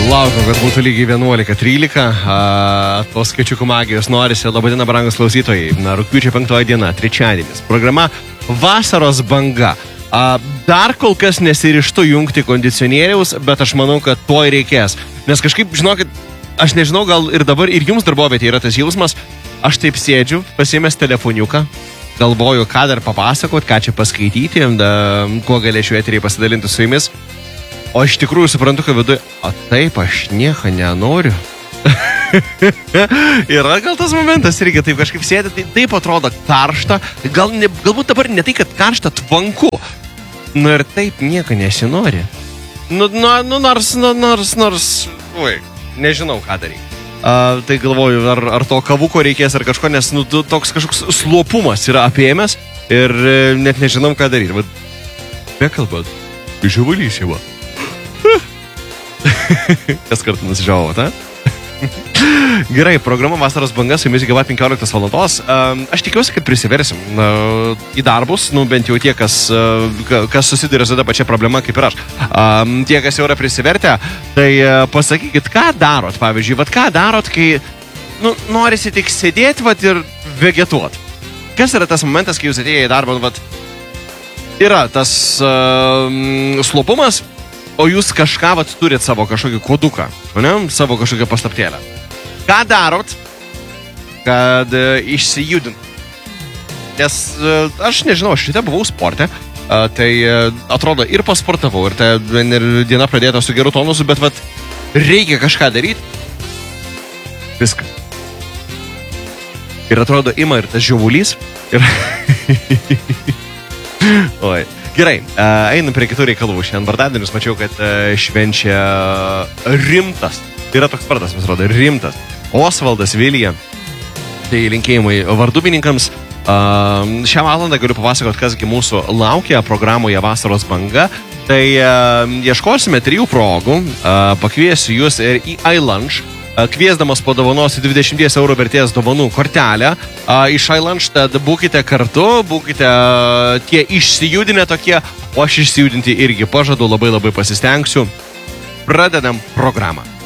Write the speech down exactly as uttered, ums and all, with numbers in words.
Laukiu, kad būtų lygiai vienuolika trylika. Tos skaičiukų magijos norisi. Labadiena, brangus klausytojai. Na, rugpjūčio penktoji diena, trečiadienis. Programa Vasaros banga. A, dar kol kas nesirištu jungti kondicionieriaus, bet aš manau, kad to ir reikės. Nes kažkaip, žinokit, aš nežinau, gal ir dabar ir jums darbovietė yra tas jausmas. Aš taip sėdžiu, pasiėmęs telefoniuką, galvoju, ką dar papasakot, ką čia paskaityti, da, kuo galėčiau eterį pasidalinti su jumis. O iš tikrųjų suprantu, kad viduje, o taip, aš nieko nenoriu. Yra gal tas momentas irgi, taip kažkaip sėdė, tai taip atrodo karšta, gal ne, galbūt dabar ne tai, kad karšta, tvanku. Nu ir taip nieko nesinori. Nu, nu, nu nors, nu, nors, nors, ui, nežinau ką daryti. Uh, tai galvoju, ar, ar to kavuko reikės, ar kažko, nes nu, toks kažkoks slopumas yra apėmęs ir e, net nežinom ką daryti. Bet bekalbant, žiavalys jau. Kas kartą nusižiavo, ta? Gerai, programa Vasaros banga su jumis iki pat penkioliktos valandos. Um, aš tikiuosi, kad prisiversim uh, į darbus, nu bent jau tie, kas, uh, kas susiduria su ta pačia problema kaip ir aš. Um, tie, kas jau yra prisivertę, tai uh, pasakykit, ką darot, pavyzdžiui, vat ką darot, kai nu, norisi tik sėdėti vat, ir vegetuot. Kas yra tas momentas, kai jūs atėjai į darbą, vat, yra tas uh, slopumas, o jūs kažką vat turit savo kažkokį koduką, ne? Savo kažkokią paslaptėlę. Ką darot, kad e, išsijudint? Nes e, aš nežinau, aš šitą buvau sporte, e, tai e, atrodo ir pasportavau, ir, ta, ir diena pradėta su geru tonusu, bet vat reikia kažką daryti. Viską. Ir atrodo, ima ir tas žiovulys. Ir... Oi. Gerai, einam prie kitų reikalų. Šiandien vardadienis mačiau, kad švenčia rimtas. Yra toks vardas, mes rodo, rimtas. Osvaldas Vilija. Tai linkėjimai vardubininkams. Šią valandą galiu papasakot, kasgi mūsų laukia programoje Vasaros banga. Tai ieškosime trijų progų. Pakviesiu jūs ir į iLunch. Kviesdamas padovanosiu dvidešimt eurų vertės dovanų kortelę iš iLunch, tad būkite kartu, būkite tie išsijudinę tokie, o aš išsijudinti irgi pažadu, labai labai pasistengsiu. Pradedam programą.